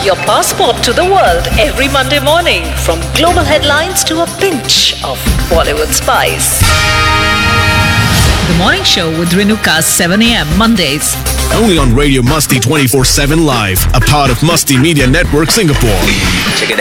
your passport to the world every Monday morning, from global headlines to a pinch of Bollywood spice. The Morning Show with Renuka, 7 a.m. Mondays. Only on Radio Musti 24/7 Live, a part of Musti Media Network Singapore.